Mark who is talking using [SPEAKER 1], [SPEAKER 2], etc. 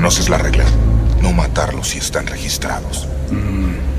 [SPEAKER 1] Conoces la regla. No matarlos si están registrados.